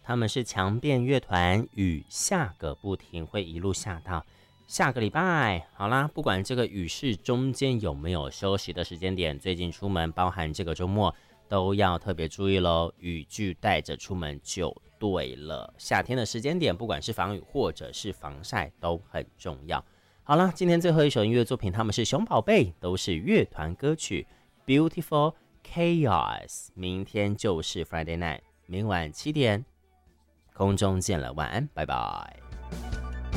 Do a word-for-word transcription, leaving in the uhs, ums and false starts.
他们是强变乐团，雨下个不停，会一路下到下个礼拜。好啦，不管这个雨势中间有没有休息的时间点，最近出门包含这个周末都要特别注意咯，雨具带着出门就对了。夏天的时间点，不管是防雨或者是防晒都很重要。好了，今天最后一首音乐作品，他们是熊宝贝，都是乐团歌曲 Beautiful Chaos。 明天就是 Friday Night， 明晚七点空中见了，晚安，拜拜。